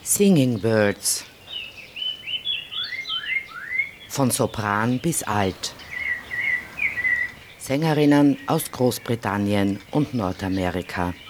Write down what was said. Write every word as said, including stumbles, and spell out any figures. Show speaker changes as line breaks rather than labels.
Singing Birds. Von Sopran bis Alt. Sängerinnen aus Großbritannien und Nordamerika.